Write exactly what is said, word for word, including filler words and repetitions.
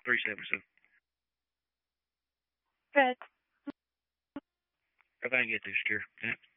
three seven seven. Good. If I can get this secure. Yeah.